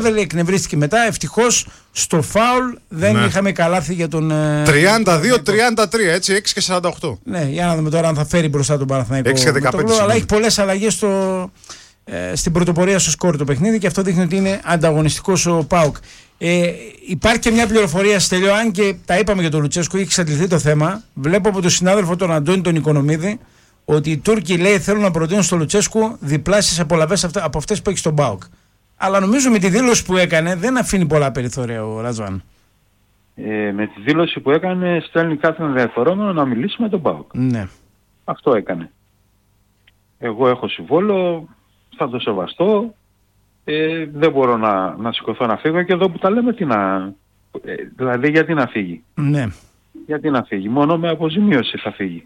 εκνευρίστηκε μετά. Ευτυχώς στο φάουλ δεν είχαμε καλάθι για τον. 32-33, έτσι, 6 και 48. Ναι, για να δούμε τώρα αν θα φέρει μπροστά τον Παναθηναϊκό. 6 και 15. Αλλά έχει πολλές αλλαγές στην πρωτοπορία στο σκόρ το παιχνίδι και αυτό δείχνει ότι είναι ανταγωνιστικός ο ΠΑΟΚ. Υπάρχει και μια πληροφορία, Στέλιο, αν και τα είπαμε για τον Λουτσέσκου, έχει εξαντληθεί το θέμα. Βλέπω από τον συνάδελφο τον Αντώνη τον Οικονομίδη ότι οι Τούρκοι, λέει, θέλουν να προτείνουν στον Λουτσέσκου διπλάσιες απολαβές από αυτές που έχει στον ΠΑΟΚ. Αλλά νομίζω με τη δήλωση που έκανε δεν αφήνει πολλά περιθώρια ο Ραζβάν. Με τη δήλωση που έκανε στέλνει κάθε ενδιαφερόμενο να μιλήσει με τον ΠΑΟΚ. Ναι. Αυτό έκανε. Εγώ έχω συμβόλαιο, θα το σεβαστώ. Δεν μπορώ να σηκωθώ να φύγω και εδώ που τα λέμε δηλαδή γιατί να φύγει. Ναι. Γιατί να φύγει, μόνο με αποζημίωση θα φύγει.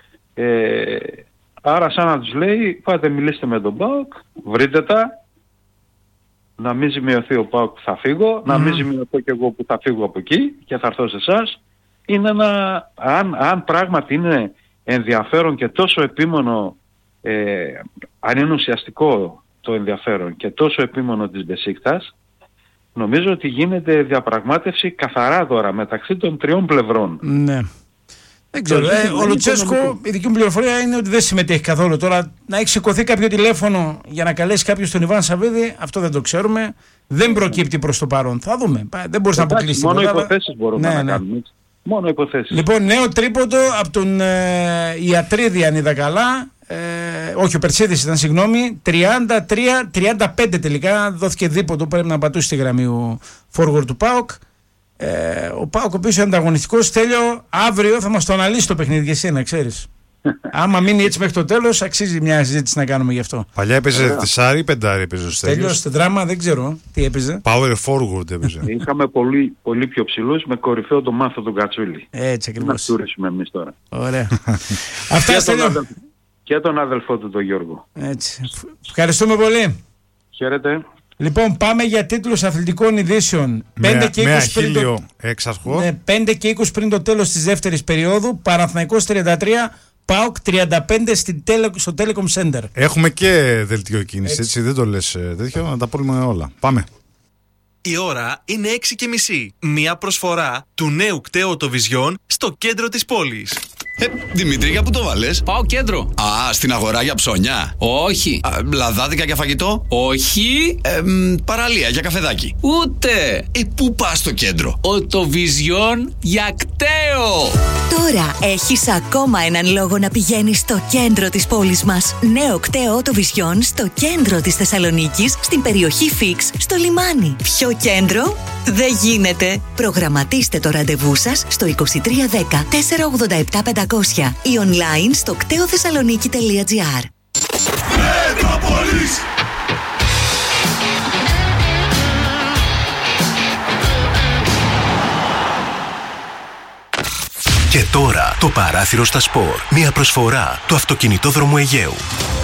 Άρα σαν να τους λέει πάτε μιλήστε με τον ΠΑΟΚ, βρείτε τα, να μην ζημιωθεί ο ΠΑΟΚ θα φύγω, να μην ζημιωθώ και εγώ που θα φύγω από εκεί και θα έρθω σε εσάς. Είναι αν πράγματι είναι ενδιαφέρον και τόσο επίμονο, αν είναι ουσιαστικό το ενδιαφέρον και τόσο επίμονο της Μπεσίκτας, νομίζω ότι γίνεται διαπραγμάτευση καθαρά τώρα μεταξύ των τριών πλευρών. Ναι. Δεν ξέρω. Ο Λουτσέσκο, η δική μου πληροφορία είναι ότι δεν συμμετέχει καθόλου. Τώρα να έχει σηκωθεί κάποιο τηλέφωνο για να καλέσει κάποιο τον Ιβάν Σαββίδη, αυτό δεν το ξέρουμε. Δεν προκύπτει προς το παρόν. Θα δούμε. Δεν μπορεί να αποκλείσει τίποτα. Μόνο υποθέσεις μπορούμε να κάνουμε. Μόνο υποθέσεις. Λοιπόν, νέο τρίποντο από τον Ιατρίδη, αν είδα καλά. Όχι, ο Περσίδης ήταν, συγγνώμη. 33-35 τελικά. Δόθηκε δίποτο. Πρέπει να πατούσει τη γραμμή ο forward του ΠΑΟΚ. Ο ΠΑΟΚ, ο οποίος είναι ανταγωνιστικός, Τέλειο, αύριο θα μας το αναλύσει το παιχνίδι για εσύ, να ξέρεις. Άμα μείνει έτσι μέχρι το τέλος, αξίζει μια συζήτηση να κάνουμε γι' αυτό. Παλιά έπαιζε 4 ή 5 έπαιζε ο Στέλιος. Τέλειος, στην δράμα δεν ξέρω τι έπαιζε. Power forward έπαιζε. Είχαμε πολύ πιο ψηλούς με κορυφαίο τον Μάθο τον Κατσούλη. Έτσι ακριβώς. Να τουρίσουμε εμείς τώρα. Ωραία. Αυτά, Στέλιο. Και τον αδελφό του τον Γιώργο. Έτσι. Ευχαριστούμε πολύ. Χαίρετε. Λοιπόν, πάμε για τίτλους αθλητικών ειδήσεων. 5 και 20 πριν το τέλος της δεύτερης περίοδου. Παναθηναϊκός 33, ΠΑΟΚ 35 στο Telecom Center. Έχουμε και δελτίο κίνηση, έτσι δεν το λες τέτοιο, να τα πούμε όλα. Πάμε. Η ώρα είναι 6:30. Μια προσφορά του νέου κταίου Vision στο κέντρο της πόλης. Δημήτρη, για πού το βάλες? Πάω κέντρο. Α, στην αγορά για ψώνια. Όχι. Λαδάδικα για φαγητό. Όχι. Παραλία για καφεδάκι. Ούτε. Πού πας στο κέντρο? Vision για κταίο. Τώρα έχεις ακόμα έναν λόγο να πηγαίνεις στο κέντρο της πόλης μας. Νέο κταίο Vision στο κέντρο της Θεσσαλονίκης, στην περιοχή Φίξ, στο λιμάνι. Πιο κέντρο δεν γίνεται. Προγραμματίστε το ραντεβού σας στο 2310 487 500 ή online στο κτεοθεσσαλονίκη.gr. Μετρόπολης! Και τώρα το παράθυρο στα σπορ. Μια προσφορά του Αυτοκινητόδρομου Αιγαίου.